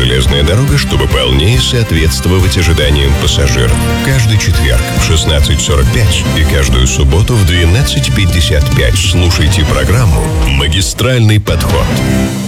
железная дорога, чтобы полнее соответствовать ожиданиям пассажиров. Каждый четверг в 16:45 и каждую субботу в 12:55 слушайте программу «Магистральный подход».